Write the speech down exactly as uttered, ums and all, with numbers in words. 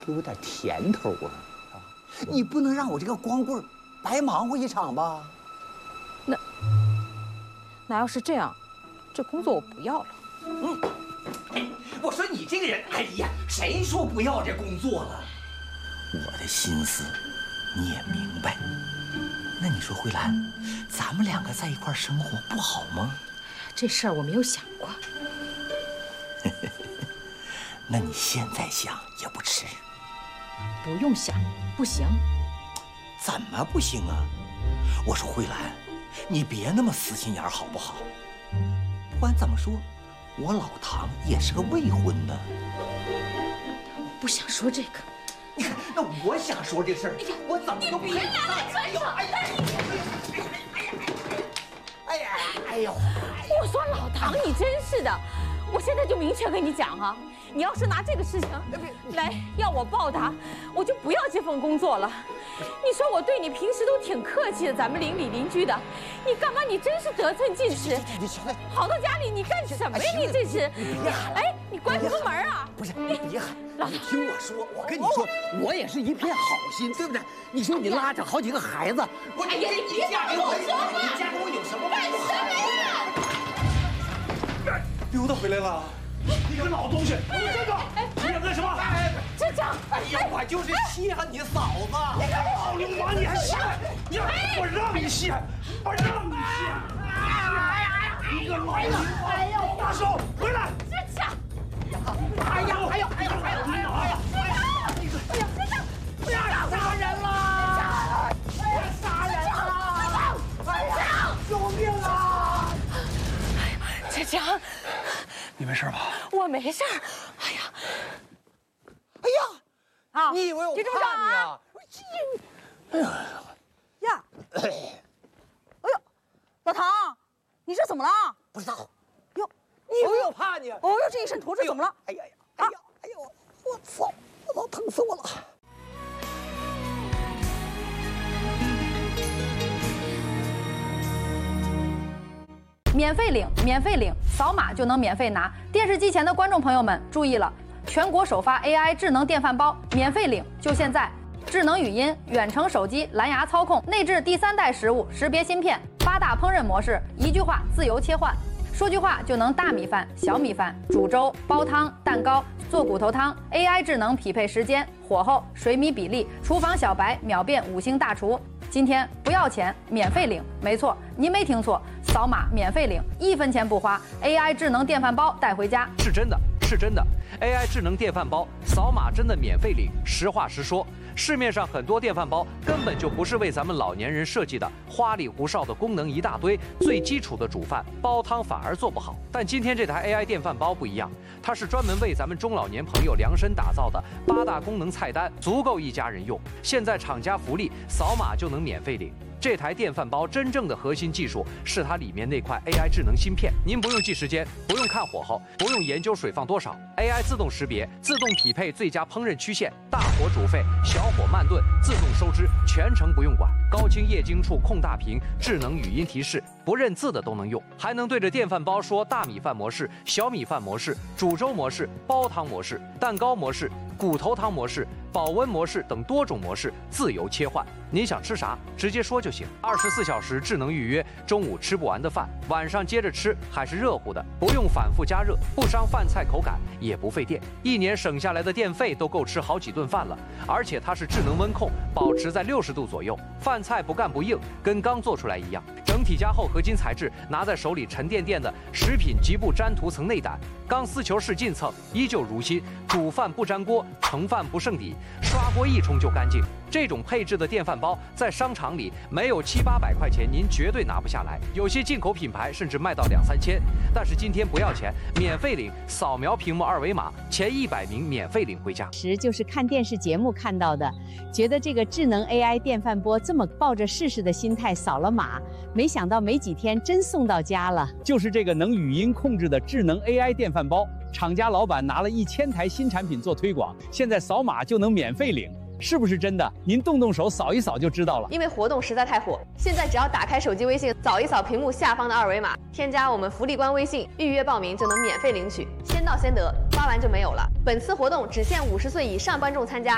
给我点甜头啊！啊，你不能让我这个光棍白忙活一场吧？ 那那要是这样，这工作我不要了。 嗯，我说你这个人，哎呀，谁说不要这工作了？我的心思你也明白。那你说慧兰，咱们两个在一块生活不好吗？ 这事儿我没有想过。 那你现在想也不迟。 不用想，不行。 怎么不行啊？我说慧兰，你别那么死心眼好不好？不管怎么说，我老唐也是个未婚的。 我不想说这个。 你看，那我想说这事儿，我怎么都不愿意。 哎呦，哎呀， 哎呀，哎呦！ 我说老唐，你真是的，我现在就明确跟你讲哈，你要是拿这个事情来要我报答，我就不要这份工作了。你说我对你平时都挺客气的，咱们邻里邻居的，你干嘛？你真是得寸进尺。跑到家里你干什么呀？你这是？哎，你关什么门啊？ 不是，你别喊，你听我说，我跟你说，我也是一片好心，对不对？你说你拉着好几个孩子，我哎呀，你别嫁给我说话， 你嫁给我有什么干什么呀？ 刘大回来了。你个老东西，你这个，你想干什么？ 哎，镇长， 哎呀，我就是稀罕你嫂子。 你个老流氓，你还稀罕？你我让你稀罕，我让你稀罕。哎呀，你个老流氓！哎呀，大手回来！ 镇长， 哎呀，哎呀，哎呀，哎呀，哎呀，哎呀，你个，哎呀，镇长，不要杀人了！哎呀，杀人了！哎呀，救命啊！ 哎呀，镇长。 你没事吧？ 我没事儿。哎呀， 哎呀， 啊！ 你以为我怕你啊？ 哎呀呀！哎呦，老唐，你这怎么了？ 不知道。 哟， 你以为我怕你？ 哦哟，这一身土，这怎么了？ 哎呀呀！哎呀！哎呦！我操！我操！疼死我了！ 免费领，免费领，扫码就能免费拿。电视机前的观众朋友们注意了，全国首发 A I 智能电饭煲，免费领，就现在！智能语音、远程手机、蓝牙操控，内置第三代食物识别芯片，八大烹饪模式，一句话自由切换，说句话就能大米饭、小米饭、煮粥、煲汤、蛋糕、做骨头汤。A I 智能匹配时间、火候、水米比例，厨房小白秒变五星大厨。今天不要钱，免费领，没错，您没听错，扫码免费领，一分钱不花 ，A I 智能电饭煲带回家， 是真的，是真的 ，A I 智能电饭煲扫码真的免费领。实话实说，市面上很多电饭煲根本就不是为咱们老年人设计的，花里胡哨的功能一大堆，最基础的煮饭煲汤反而做不好。但今天这台 A I 电饭煲不一样，它是专门为咱们中老年朋友量身打造的，八大功能菜单足够一家人用。现在厂家福利，扫码就能免费领。这台电饭煲真正的核心技术是它里面那块 A I 智能芯片，您不用记时间，不用看火候，不用研究水放多少 ，A I 自动识别，自动匹配最佳烹饪曲线，大火煮沸，小火慢炖，自动收汁，全程不用管。高清液晶触控大屏，智能语音提示，不认字的都能用，还能对着电饭煲说大米饭模式、小米饭模式、煮粥模式、煲汤模式、蛋糕模式、骨头汤模式、保温模式等多种模式自由切换。您想吃啥，直接说就行。二十四小时智能预约，中午吃不完的饭，晚上接着吃还是热乎的，不用反复加热，不伤饭菜口感，也不费电。一年省下来的电费都够吃好几顿饭了。而且它是智能温控，保持在六十度左右，饭菜不干不硬，跟刚做出来一样。整体加厚合金材质，拿在手里沉甸甸的，食品极不粘涂层内胆，钢丝球式进蹭，依旧如新。煮饭不粘锅，盛饭不剩底，刷锅一冲就干净。这种配置的电饭煲在商场里没有七八百块钱，您绝对拿不下来。有些进口品牌甚至卖到两三千。但是今天不要钱，免费领，扫描屏幕二维码，前一百名免费领回家。 时就是看电视节目看到的，觉得这个智能 A I 电饭锅这么抱着试试的心态扫了码，没想到没几天真送到家了。 就是这个能语音控制的智能 A I 电饭煲，厂家老板拿了一千台新产品做推广，现在扫码就能免费领。是不是真的？您动动手扫一扫就知道了。 因为活动实在太火，现在只要打开手机微信，扫一扫屏幕下方的二维码，添加我们福利官微信，预约报名就能免费领取，先到先得，发完就没有了。本次活动只限五十岁以上观众参加，